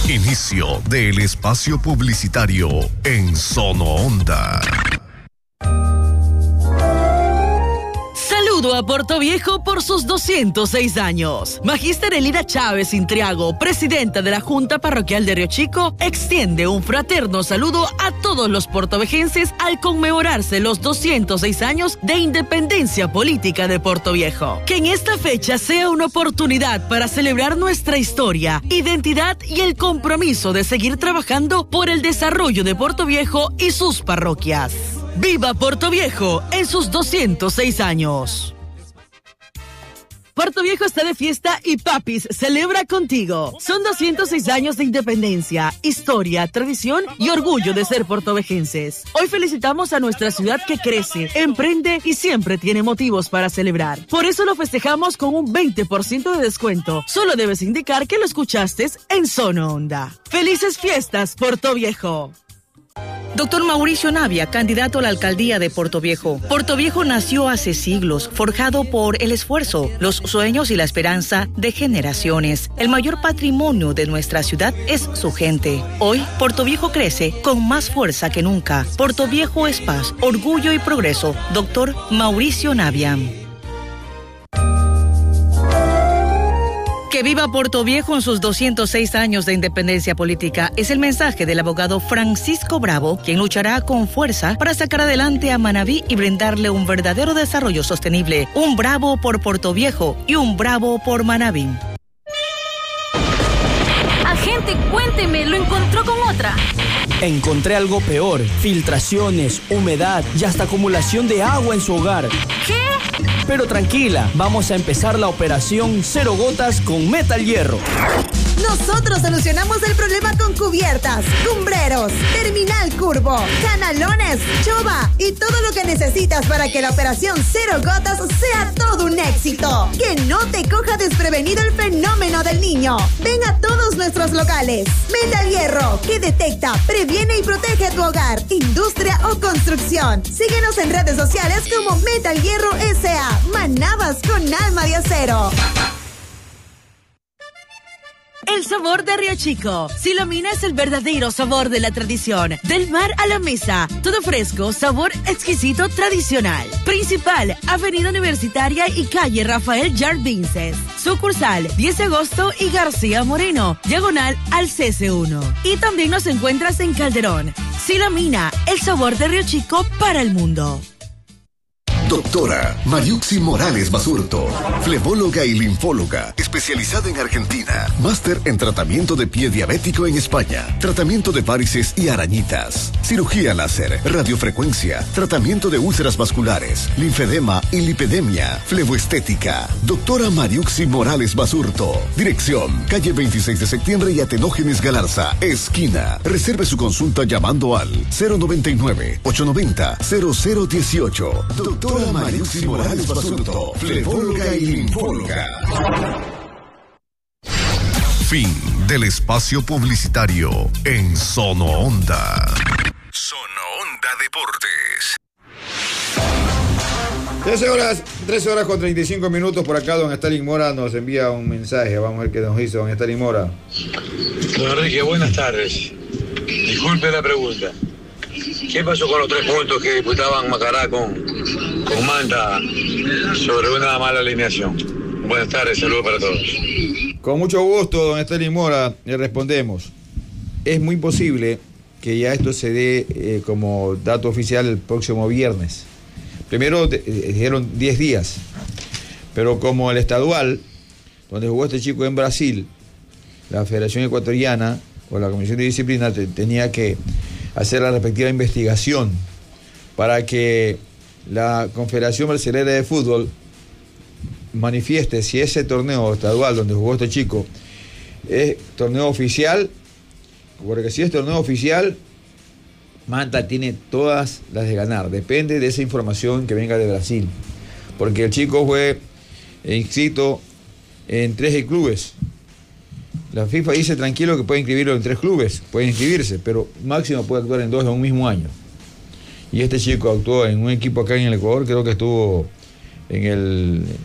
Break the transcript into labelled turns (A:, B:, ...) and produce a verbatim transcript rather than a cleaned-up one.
A: Inicio del espacio publicitario en Sono Onda.
B: Saludo a Portoviejo por sus doscientos seis años. Magíster Elida Chávez Intriago, presidenta de la Junta Parroquial de Río Chico, extiende un fraterno saludo a todos los portovejenses al conmemorarse los doscientos seis años de independencia política de Portoviejo. Que en esta fecha sea una oportunidad para celebrar nuestra historia, identidad y el compromiso de seguir trabajando por el desarrollo de Portoviejo y sus parroquias. ¡Viva Portoviejo en sus doscientos seis años! Portoviejo está de fiesta y Papis celebra contigo. Son doscientos seis años de independencia, historia, tradición y orgullo de ser portovejenses. Hoy felicitamos a nuestra ciudad que crece, emprende y siempre tiene motivos para celebrar. Por eso lo festejamos con un veinte por ciento de descuento. Solo debes indicar que lo escuchaste en Sono Onda. ¡Felices fiestas, Portoviejo!
C: Doctor Mauricio Navia, candidato a la alcaldía de Portoviejo. Portoviejo nació hace siglos, forjado por el esfuerzo, los sueños y la esperanza de generaciones. El mayor patrimonio de nuestra ciudad es su gente. Hoy, Portoviejo crece con más fuerza que nunca. Portoviejo es paz, orgullo y progreso. Doctor Mauricio Navia. Que viva Portoviejo en sus doscientos seis años de independencia política es el mensaje del abogado Francisco Bravo, quien luchará con fuerza para sacar adelante a Manabí y brindarle un verdadero desarrollo sostenible. Un bravo por Portoviejo y un bravo por Manabí.
D: Agente, cuénteme, ¿lo encontró con otra?
E: Encontré algo peor, filtraciones, humedad y hasta acumulación de agua en su hogar.
D: ¿Qué?
E: Pero tranquila, vamos a empezar la operación Cero Gotas con Metal Hierro.
F: Nosotros solucionamos el problema con cubiertas, cumbreros, terminal curvo, canalones, chova y todo lo que necesitas para que la operación Cero Gotas sea todo un éxito. Que no te coja desprevenido el fenómeno del niño. Ven a todos nuestros locales. Metal Hierro, que detecta, previene y protege tu hogar, industria o construcción. Síguenos en redes sociales como Metal Hierro S A. Manabas con alma de acero.
B: El sabor de Río Chico. Silomina es el verdadero sabor de la tradición. Del mar a la mesa. Todo fresco, sabor exquisito, tradicional. Principal, Avenida Universitaria y calle Rafael Jardinces. Sucursal, diez de agosto y García Moreno. Diagonal al C C uno. Y también nos encuentras en Calderón. Silomina, el sabor de Río Chico para el mundo.
A: Doctora Mariuxi Morales Basurto, flebóloga y linfóloga, especializada en Argentina, máster en tratamiento de pie diabético en España, tratamiento de varices y arañitas, cirugía láser, radiofrecuencia, tratamiento de úlceras vasculares, linfedema y lipedemia, fleboestética. Doctora Mariuxi Morales Basurto, dirección, calle veintiséis de septiembre y Atenógenes Galarza, esquina. Reserve su consulta llamando al cero noventa y nueve, ochocientos noventa, cero cero dieciocho. Doctora Mariuxi Morales Basurto, flebóloga y linfóloga. Fin del espacio publicitario en Sono Onda. Sono Onda Deportes.
G: trece horas, trece horas con treinta y cinco minutos. Por acá don Stalin Mora nos envía un mensaje. Vamos a ver qué nos dice don Stalin Mora.
H: Don Enrique, buenas tardes. Disculpe la pregunta. ¿Qué pasó con los tres puntos que disputaban Macará con, con Manta sobre una mala alineación? Buenas tardes, saludos para todos.
G: Con mucho gusto, don Stalin Mora, le respondemos. Es muy posible que ya esto se dé eh, como dato oficial el próximo viernes. Primero eh, dijeron diez días, pero como el estadual, donde jugó este chico en Brasil, la Federación Ecuatoriana o la Comisión de Disciplina te, tenía que hacer la respectiva investigación para que la Confederación Brasilera de Fútbol manifieste si ese torneo estadual donde jugó este chico es torneo oficial, porque si es torneo oficial, Manta tiene todas las de ganar. Depende de esa información que venga de Brasil, porque el chico fue inscrito en tres clubes. La FIFA dice tranquilo que puede inscribirlo en tres clubes, puede inscribirse, pero máximo puede actuar en dos en un mismo año. Y este chico actuó en un equipo acá en el Ecuador, creo que estuvo en el